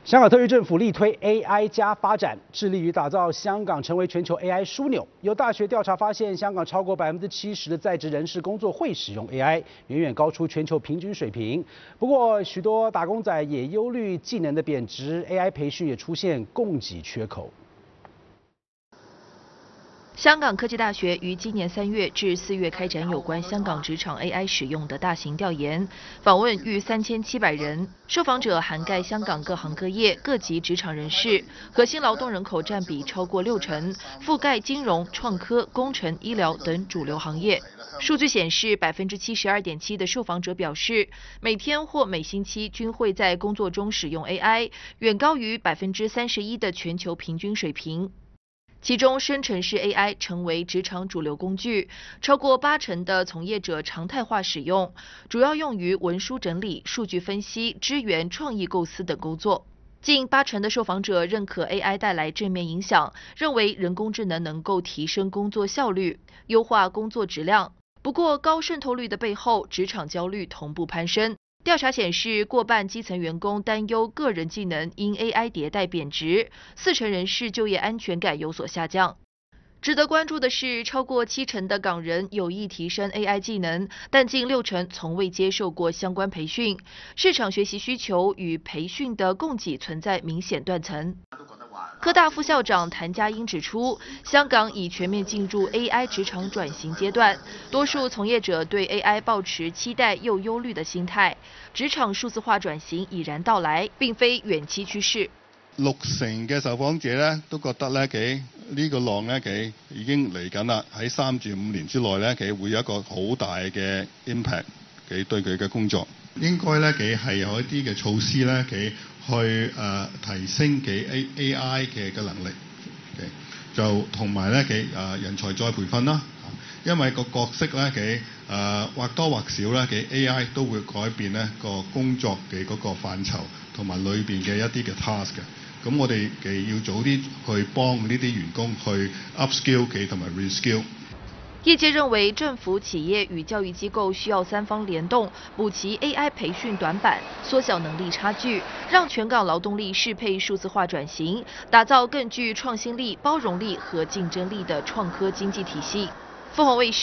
香港特区政府力推 AI 加发展，致力于打造香港成为全球 AI 枢纽。有大学调查发现，香港超过70%的在职人士工作会使用 AI， 远远高出全球平均水平。不过，许多打工仔也忧虑技能的贬值 ，AI 培训也出现供给缺口。 香港科技大学于今年3月至4月开展有关香港职场 AI 使用的大型调研，访问逾3700人，受访者涵盖香港各行各业、各级职场人士，核心劳动人口占比超过60%，覆盖金融、创科、工程、医疗等主流行业。数据显示，72.7%的受访者表示，每天或每星期均会在工作中使用 AI， 远高于31%的全球平均水平。 其中，生成式 AI 成为职场主流工具，超过80%的从业者常态化使用，主要用于文书整理、数据分析、支援创意构思等工作。近80%的受访者认可 AI 带来正面影响，认为人工智能能够提升工作效率、优化工作质量。不过，高渗透率的背后，职场焦虑同步攀升。 调查显示，过半基层员工担忧个人技能因 AI 迭代贬值，40%人士就业安全感有所下降。值得关注的是，超过70%的港人有意提升 AI 技能，但近60%从未接受过相关培训。市场学习需求与培训的供给存在明显断层。 科大副校长谭家英指出，香港已全面进入 AI 职场转型阶段，多数从业者对 AI 抱持期待又忧虑的心态。职场数字化轉型已然到來，並非遠期趨勢。 60%嘅受訪者咧都覺得咧呢個浪咧已經嚟緊啦，喺3至5年之內咧會有一個好大嘅 impact 對佢嘅工作。應該咧係有一啲嘅措施咧去提升AI 嘅能力，就同埋咧人才再培訓啦。因為個角色咧或多或少咧AI 都會改變咧個工作嘅嗰個範疇同埋裏邊嘅一啲嘅 task 嘅。咁我哋要早啲去幫呢啲員工去 upskill 同埋 reskill。 業界認為，政府、企業與教育機構需要3方聯動，補齊 AI 培訓短板，縮小能力差距，讓全港勞動力適配數字化轉型，打造更具創新力、包容力和競爭力的創科經濟體系。鳳凰衛視